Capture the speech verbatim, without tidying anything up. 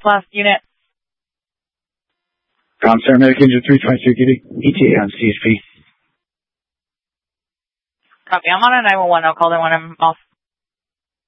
last unit. Com Paramedic Engine three twenty-three Kitty. E T A on C H P. Copy. I'm on a nine one one. I'll call them when I'm off.